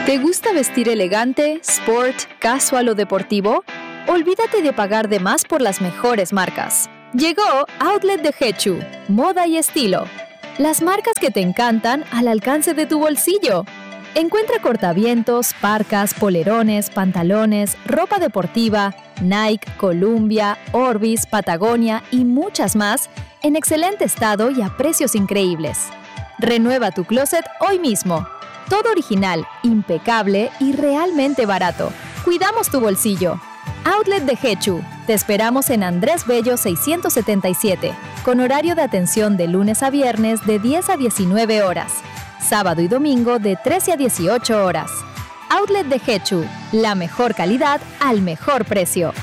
¿Te gusta vestir elegante, sport, casual o deportivo? Olvídate de pagar de más por las mejores marcas. Llegó Outlet de Jechu, moda y estilo. Las marcas que te encantan al alcance de tu bolsillo. Encuentra cortavientos, parcas, polerones, pantalones, ropa deportiva, Nike, Columbia, Orbis, Patagonia y muchas más en excelente estado y a precios increíbles. Renueva tu closet hoy mismo. Todo original, impecable y realmente barato. Cuidamos tu bolsillo. Outlet de Jechu. Te esperamos en Andrés Bello 677, con horario de atención de lunes a viernes de 10 a 19 horas. Sábado y domingo de 13 a 18 horas. Outlet de Jechu. La mejor calidad al mejor precio.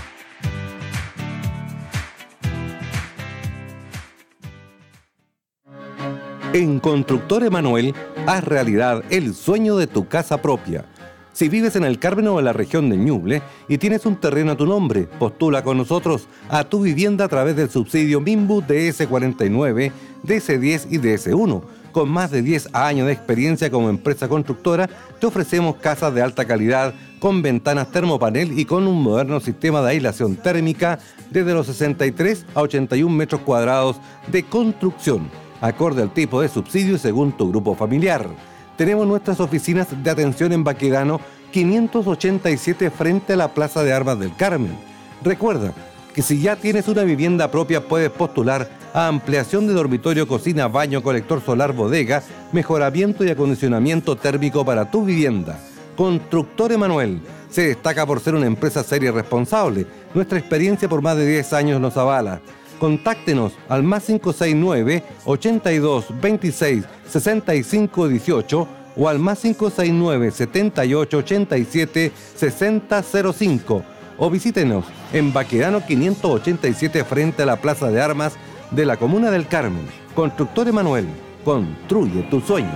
En Constructor Emanuel, haz realidad el sueño de tu casa propia. Si vives en el Carmen o en la región de Ñuble y tienes un terreno a tu nombre, postula con nosotros a tu vivienda a través del subsidio MIMBU DS49, DS10 y DS1. Con más de 10 años de experiencia como empresa constructora, te ofrecemos casas de alta calidad, con ventanas termopanel y con un moderno sistema de aislación térmica desde los 63 a 81 metros cuadrados de construcción, acorde al tipo de subsidio y según tu grupo familiar. Tenemos nuestras oficinas de atención en Baquedano 587 frente a la Plaza de Armas del Carmen. Recuerda que si ya tienes una vivienda propia puedes postular a ampliación de dormitorio, cocina, baño, colector solar, bodega, mejoramiento y acondicionamiento térmico para tu vivienda. Constructor Emanuel se destaca por ser una empresa seria y responsable. Nuestra experiencia por más de 10 años nos avala. Contáctenos al más 569 82 26 65 18 o al más 569 78 87 60 05 o visítenos en Baquedano 587 frente a la Plaza de Armas de la Comuna del Carmen. Constructor Emanuel, construye tu sueño.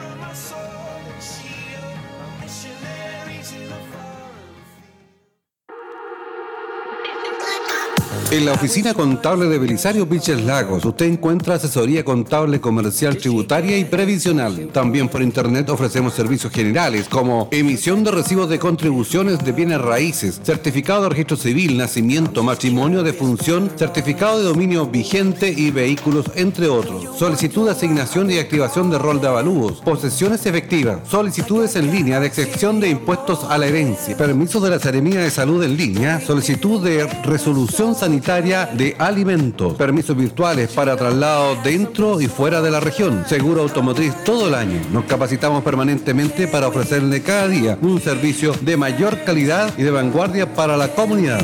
En la oficina contable de Belisario Vilches Lagos, usted encuentra asesoría contable, comercial, tributaria y previsional. También por internet ofrecemos servicios generales como emisión de recibos de contribuciones de bienes raíces, certificado de registro civil, nacimiento, matrimonio, defunción, certificado de dominio vigente y vehículos, entre otros. Solicitud de asignación y activación de rol de avalúos, posesiones efectivas, solicitudes en línea de excepción de impuestos a la herencia, permisos de la Seremía de Salud en línea, solicitud de resolución sanitaria de alimentos, permisos virtuales para traslado dentro y fuera de la región, seguro automotriz todo el año. Nos capacitamos permanentemente para ofrecerle cada día un servicio de mayor calidad y de vanguardia para la comunidad.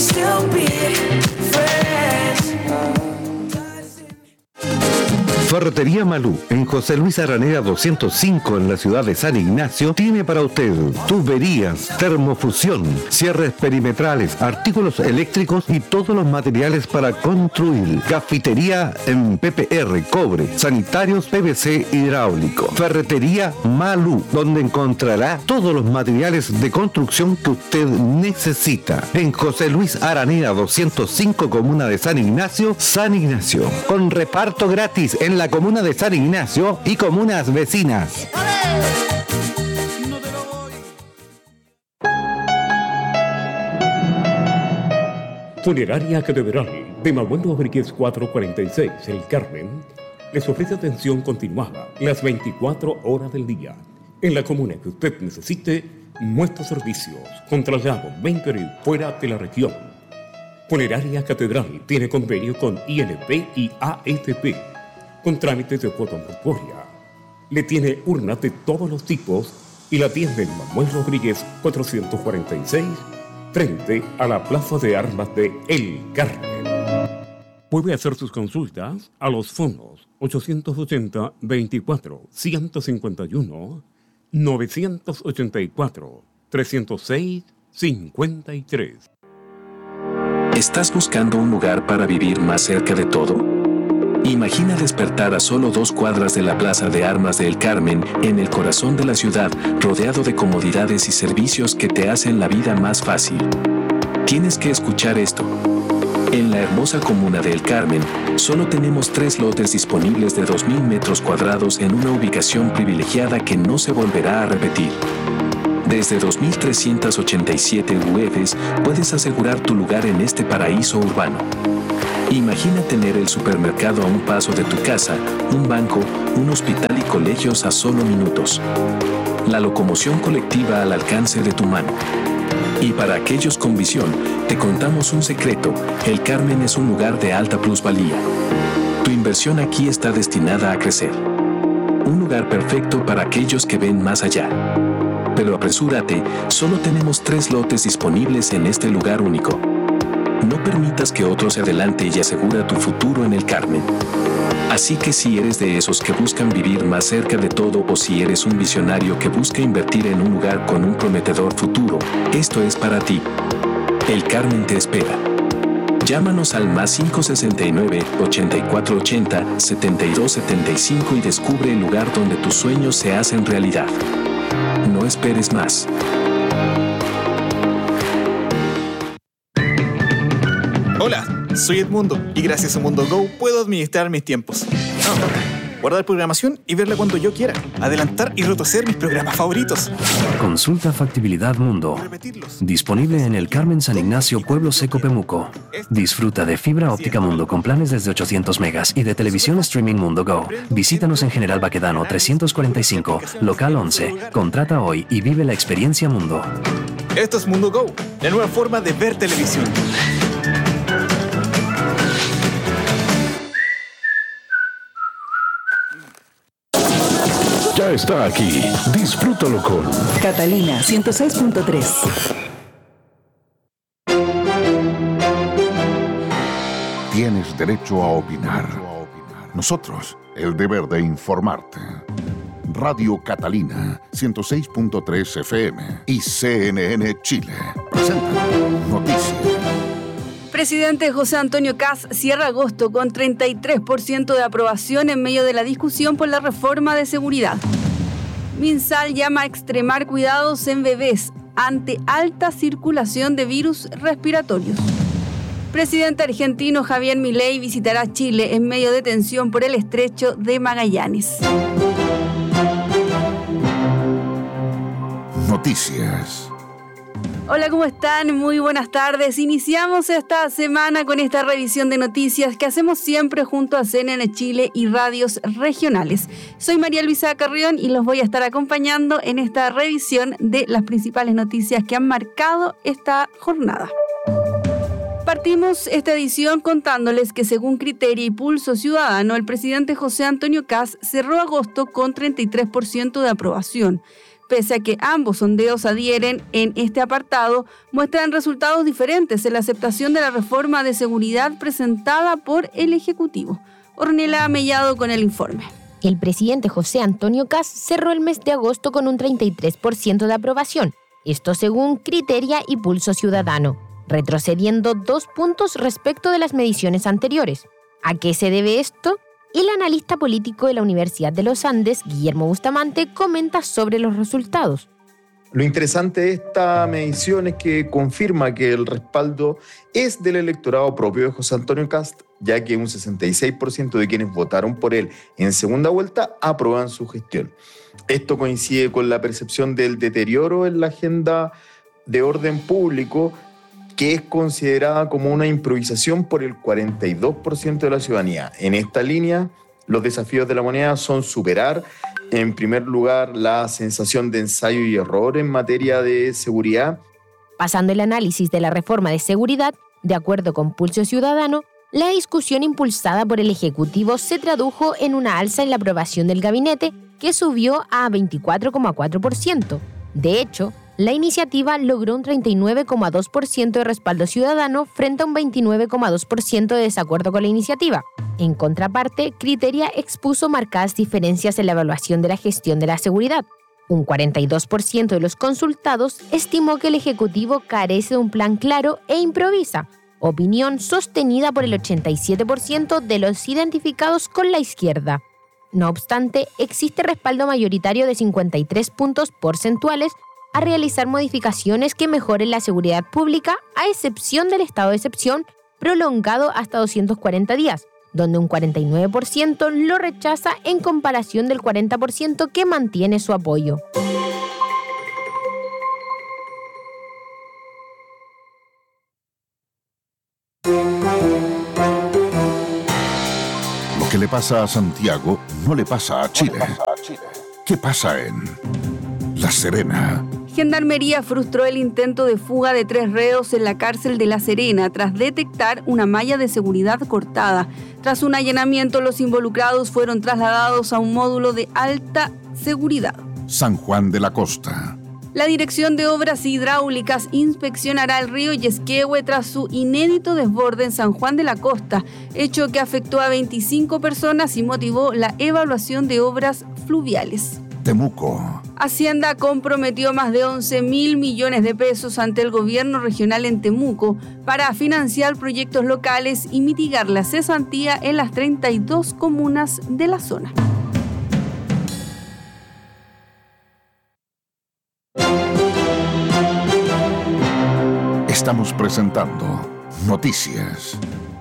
Ferretería Malú, en José Luis Araneda 205 en la ciudad de San Ignacio, tiene para usted tuberías, termofusión, cierres perimetrales, artículos eléctricos y todos los materiales para construir. Cafetería en PPR, cobre, sanitarios, PVC hidráulico. Ferretería Malú, donde encontrará todos los materiales de construcción que usted necesita. En José Luis Araneda 205, comuna de San Ignacio, con reparto gratis en la comuna de San Ignacio y comunas vecinas. Funeraria Catedral de Manuel Rodríguez 446, El Carmen, les ofrece atención continuada las 24 horas del día. En la comuna que usted necesite, nuestros servicios con traslado dentro y fuera de la región. Funeraria Catedral tiene convenio con INP y AFP, con trámites de cuota mortuoria. Le tiene urnas de todos los tipos y la atiende en Manuel Rodríguez 446, frente a la Plaza de Armas de El Carmen. Puede hacer sus consultas a los fondos 880 24 151 984 306 53. ¿Estás buscando un lugar para vivir más cerca de todo? Imagina despertar a solo 2 cuadras de la Plaza de Armas de El Carmen, en el corazón de la ciudad, rodeado de comodidades y servicios que te hacen la vida más fácil. Tienes que escuchar esto. En la hermosa comuna de El Carmen, solo tenemos 3 lotes disponibles de 2.000 metros cuadrados en una ubicación privilegiada que no se volverá a repetir. Desde 2.387 UFs puedes asegurar tu lugar en este paraíso urbano. Imagina tener el supermercado a un paso de tu casa, un banco, un hospital y colegios a solo minutos. La locomoción colectiva al alcance de tu mano. Y para aquellos con visión, te contamos un secreto: El Carmen es un lugar de alta plusvalía. Tu inversión aquí está destinada a crecer. Un lugar perfecto para aquellos que ven más allá. Pero apresúrate, solo tenemos 3 lotes disponibles en este lugar único. No permitas que otro se adelante y asegura tu futuro en El Carmen. Así que si eres de esos que buscan vivir más cerca de todo, o si eres un visionario que busca invertir en un lugar con un prometedor futuro, esto es para ti. El Carmen te espera. Llámanos al +569 8480 7275 y descubre el lugar donde tus sueños se hacen realidad. No esperes más. Hola, soy Edmundo y gracias a Mundo Go puedo administrar mis tiempos. Guardar programación y verla cuando yo quiera. Adelantar y retroceder mis programas favoritos. Consulta Factibilidad Mundo. Disponible en El Carmen, San Ignacio, Pueblo Seco, Pemuco. Disfruta de fibra óptica Mundo con planes desde 800 megas y de televisión streaming Mundo Go. Visítanos en General Baquedano 345, local 11. Contrata hoy y vive la experiencia Mundo. Esto es Mundo Go, la nueva forma de ver televisión. Ya está aquí. Disfrútalo con Catalina 106.3. Tienes derecho a opinar. Nosotros, el deber de informarte. Radio Catalina 106.3 FM y CNN Chile presentan Noticias. Presidente José Antonio Kast cierra agosto con 33% de aprobación en medio de la discusión por la reforma de seguridad. MinSal llama a extremar cuidados en bebés ante alta circulación de virus respiratorios. Presidente argentino Javier Milei visitará Chile en medio de tensión por el estrecho de Magallanes. Noticias. Hola, ¿cómo están? Muy buenas tardes. Iniciamos esta semana con esta revisión de noticias que hacemos siempre junto a CNN Chile y radios regionales. Soy María Luisa Carrión y los voy a estar acompañando en esta revisión de las principales noticias que han marcado esta jornada. Partimos esta edición contándoles que según Criteria y Pulso Ciudadano, el presidente José Antonio Kast cerró agosto con 33% de aprobación. Pese a que ambos sondeos adhieren en este apartado, muestran resultados diferentes en la aceptación de la reforma de seguridad presentada por el Ejecutivo. Ornella Mellado con el informe. El presidente José Antonio Kast cerró el mes de agosto con un 33% de aprobación, esto según Criteria y Pulso Ciudadano, retrocediendo 2 puntos respecto de las mediciones anteriores. ¿A qué se debe esto? El analista político de la Universidad de los Andes, Guillermo Bustamante, comenta sobre los resultados. Lo interesante de esta medición es que confirma que el respaldo es del electorado propio de José Antonio Kast, ya que un 66% de quienes votaron por él en segunda vuelta aprueban su gestión. Esto coincide con la percepción del deterioro en la agenda de orden público, que es considerada como una improvisación por el 42% de la ciudadanía. En esta línea, los desafíos de la moneda son superar, en primer lugar, la sensación de ensayo y error en materia de seguridad. Pasando el análisis de la reforma de seguridad, de acuerdo con Pulso Ciudadano, la discusión impulsada por el Ejecutivo se tradujo en una alza en la aprobación del gabinete, que subió a 24,4%. De hecho, la iniciativa logró un 39,2% de respaldo ciudadano frente a un 29,2% de desacuerdo con la iniciativa. En contraparte, Criteria expuso marcadas diferencias en la evaluación de la gestión de la seguridad. Un 42% de los consultados estimó que el Ejecutivo carece de un plan claro e improvisa, opinión sostenida por el 87% de los identificados con la izquierda. No obstante, existe respaldo mayoritario de 53 puntos porcentuales a realizar modificaciones que mejoren la seguridad pública, a excepción del estado de excepción prolongado hasta 240 días, donde un 49% lo rechaza en comparación del 40% que mantiene su apoyo. le pasa a Santiago no le pasa a Chile. ¿Qué pasa en La Serena? Gendarmería frustró el intento de fuga de 3 reos en la cárcel de La Serena tras detectar una malla de seguridad cortada. Tras un allanamiento, los involucrados fueron trasladados a un módulo de alta seguridad. San Juan de la Costa. La Dirección de Obras Hidráulicas inspeccionará el río Yesquehue tras su inédito desborde en San Juan de la Costa, hecho que afectó a 25 personas y motivó la evaluación de obras fluviales. Temuco. Hacienda comprometió más de 11.000 millones de pesos ante el gobierno regional en Temuco para financiar proyectos locales y mitigar la cesantía en las 32 comunas de la zona. Estamos presentando Noticias.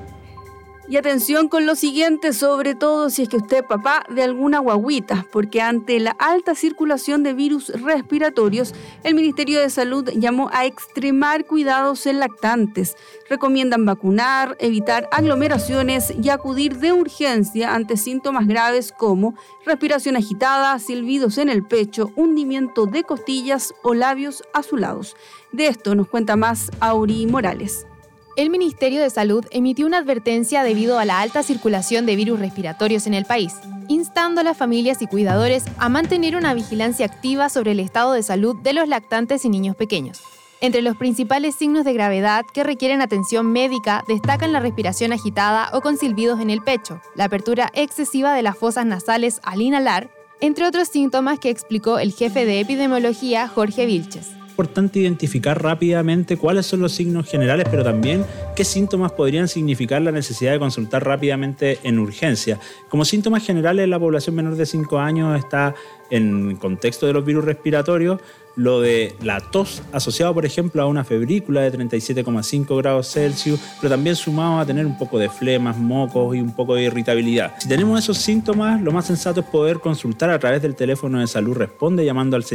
Y atención con lo siguiente, sobre todo si es que usted es papá de alguna guagüita, porque ante la alta circulación de virus respiratorios, el Ministerio de Salud llamó a extremar cuidados en lactantes. Recomiendan vacunar, evitar aglomeraciones y acudir de urgencia ante síntomas graves como respiración agitada, silbidos en el pecho, hundimiento de costillas o labios azulados. De esto nos cuenta más Auri Morales. El Ministerio de Salud emitió una advertencia debido a la alta circulación de virus respiratorios en el país, instando a las familias y cuidadores a mantener una vigilancia activa sobre el estado de salud de los lactantes y niños pequeños. Entre los principales signos de gravedad que requieren atención médica destacan la respiración agitada o con silbidos en el pecho, la apertura excesiva de las fosas nasales al inhalar, entre otros síntomas que explicó el jefe de epidemiología Jorge Vilches. Es importante identificar rápidamente cuáles son los signos generales, pero también qué síntomas podrían significar la necesidad de consultar rápidamente en urgencia. Como síntomas generales, la población menor de 5 años está en contexto de los virus respiratorios, lo de la tos asociado, por ejemplo, a una febrícula de 37,5 grados Celsius, pero también sumado a tener un poco de flemas, mocos y un poco de irritabilidad. Si tenemos esos síntomas, lo más sensato es poder consultar a través del teléfono de Salud Responde llamando al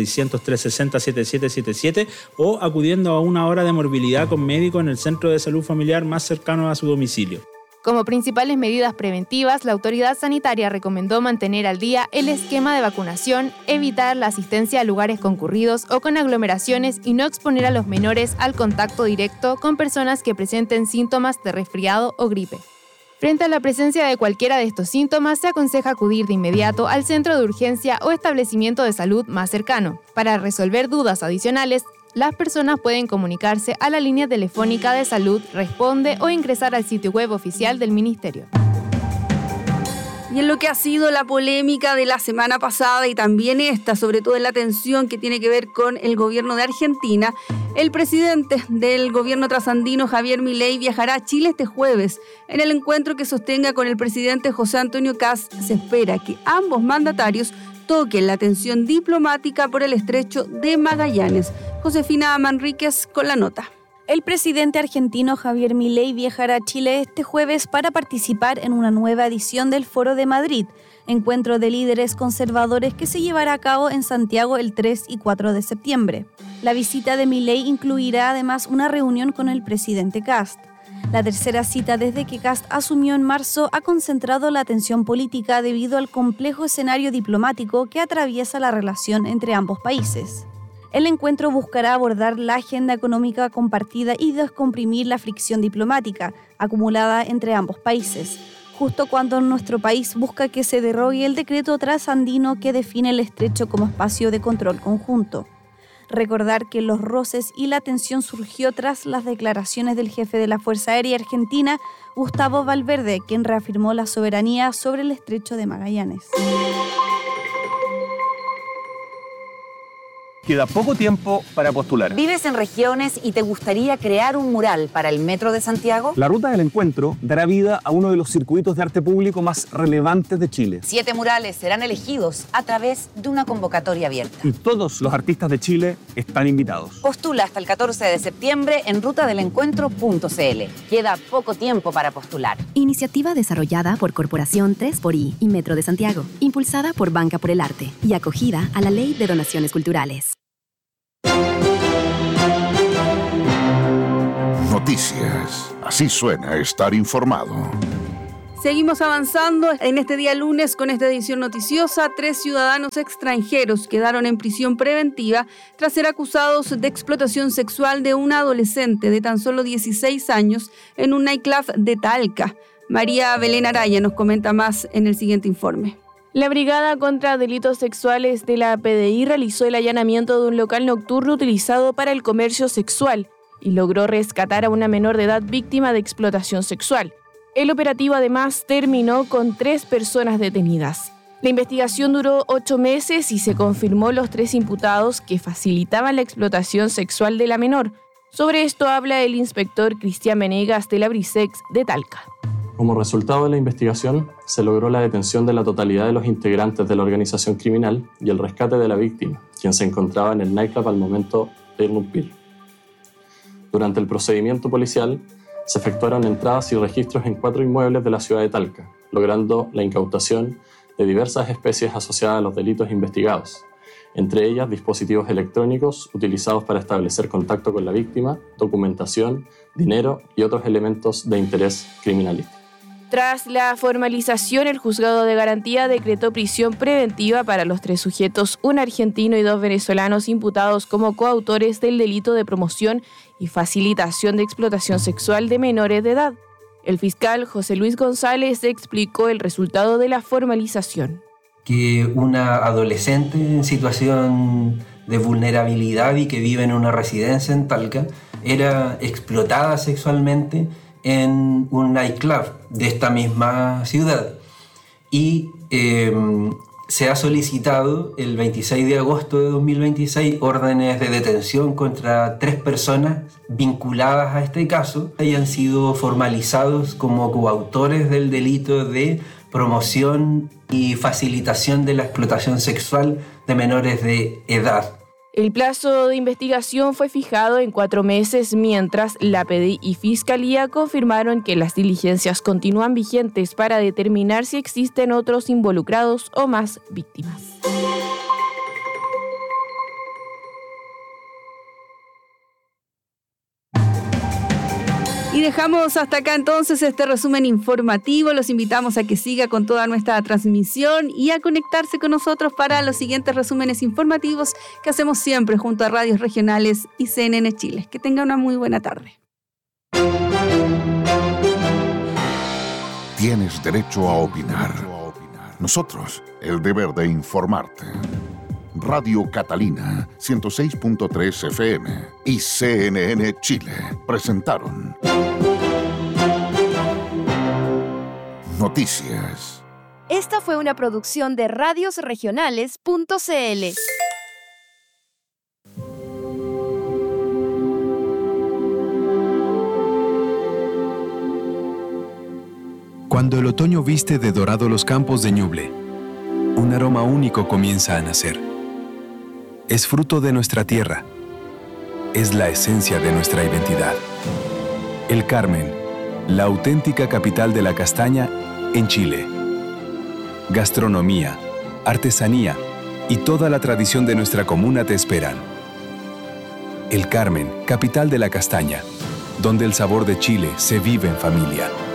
600-360-7777 o acudiendo a una hora de morbilidad con médico en el centro de salud familiar más cercano a su domicilio. Como principales medidas preventivas, la autoridad sanitaria recomendó mantener al día el esquema de vacunación, evitar la asistencia a lugares concurridos o con aglomeraciones y no exponer a los menores al contacto directo con personas que presenten síntomas de resfriado o gripe. Frente a la presencia de cualquiera de estos síntomas, se aconseja acudir de inmediato al centro de urgencia o establecimiento de salud más cercano. Para resolver dudas adicionales, las personas pueden comunicarse a la línea telefónica de Salud Responde o ingresar al sitio web oficial del Ministerio. Y en lo que ha sido la polémica de la semana pasada y también esta, sobre todo en la tensión que tiene que ver con el gobierno de Argentina, el presidente del gobierno trasandino, Javier Milei, viajará a Chile este jueves. En el encuentro que sostenga con el presidente José Antonio Kast, se espera que ambos mandatarios toquen la tensión diplomática por el estrecho de Magallanes. Josefina Manríquez con la nota. El presidente argentino Javier Milei viajará a Chile este jueves para participar en una nueva edición del Foro de Madrid, encuentro de líderes conservadores que se llevará a cabo en Santiago el 3 y 4 de septiembre. La visita de Milei incluirá además una reunión con el presidente Kast. La tercera cita desde que Kast asumió en marzo ha concentrado la atención política debido al complejo escenario diplomático que atraviesa la relación entre ambos países. El encuentro buscará abordar la agenda económica compartida y descomprimir la fricción diplomática acumulada entre ambos países, justo cuando nuestro país busca que se derrogue el decreto trasandino que define el estrecho como espacio de control conjunto. Recordar que los roces y la tensión surgió tras las declaraciones del jefe de la Fuerza Aérea Argentina, Gustavo Valverde, quien reafirmó la soberanía sobre el estrecho de Magallanes. Queda poco tiempo para postular. ¿Vives en regiones y te gustaría crear un mural para el Metro de Santiago? La Ruta del Encuentro dará vida a uno de los circuitos de arte público más relevantes de Chile. 7 murales serán elegidos a través de una convocatoria abierta. Y todos los artistas de Chile están invitados. Postula hasta el 14 de septiembre en rutadelencuentro.cl. Queda poco tiempo para postular. Iniciativa desarrollada por Corporación 3xI y Metro de Santiago, impulsada por Banca por el Arte y acogida a la Ley de Donaciones Culturales. Noticias. Así suena estar informado. Seguimos avanzando en este día lunes con esta edición noticiosa. 3 ciudadanos extranjeros quedaron en prisión preventiva tras ser acusados de explotación sexual de una adolescente de tan solo 16 años en un nightclub de Talca. María Belén Araya nos comenta más en el siguiente informe. La Brigada contra Delitos Sexuales de la PDI realizó el allanamiento de un local nocturno utilizado para el comercio sexual y logró rescatar a una menor de edad víctima de explotación sexual. El operativo además terminó con 3 personas detenidas. La investigación duró 8 meses y se confirmó los 3 imputados que facilitaban la explotación sexual de la menor. Sobre esto habla el inspector Cristian Venegas de la Brisex de Talca. Como resultado de la investigación, se logró la detención de la totalidad de los integrantes de la organización criminal y el rescate de la víctima, quien se encontraba en el nightclub al momento de irrumpir. Durante el procedimiento policial, se efectuaron entradas y registros en 4 inmuebles de la ciudad de Talca, logrando la incautación de diversas especies asociadas a los delitos investigados, entre ellas dispositivos electrónicos utilizados para establecer contacto con la víctima, documentación, dinero y otros elementos de interés criminalístico. Tras la formalización, el Juzgado de Garantía decretó prisión preventiva para los 3 sujetos, un argentino y 2 venezolanos imputados como coautores del delito de promoción y facilitación de explotación sexual de menores de edad. El fiscal José Luis González explicó el resultado de la formalización. Que una adolescente en situación de vulnerabilidad y que vive en una residencia en Talca era explotada sexualmente en un nightclub de esta misma ciudad y se ha solicitado el 26 de agosto de 2026 órdenes de detención contra 3 personas vinculadas a este caso y han sido formalizados como coautores del delito de promoción y facilitación de la explotación sexual de menores de edad. El plazo de investigación fue fijado en 4 meses, mientras la PDI y Fiscalía confirmaron que las diligencias continúan vigentes para determinar si existen otros involucrados o más víctimas. Y dejamos hasta acá entonces este resumen informativo. Los invitamos a que siga con toda nuestra transmisión y a conectarse con nosotros para los siguientes resúmenes informativos que hacemos siempre junto a radios regionales y CNN Chile. Que tenga una muy buena tarde. Tienes derecho a opinar. Nosotros, el deber de informarte. Radio Catalina 106.3 FM y CNN Chile presentaron Noticias. Esta fue una producción de radiosregionales.cl. Cuando el otoño viste de dorado los campos de Ñuble, un aroma único comienza a nacer. Es fruto de nuestra tierra. Es la esencia de nuestra identidad. El Carmen, la auténtica capital de la castaña en Chile. Gastronomía, artesanía y toda la tradición de nuestra comuna te esperan. El Carmen, capital de la castaña, donde el sabor de Chile se vive en familia.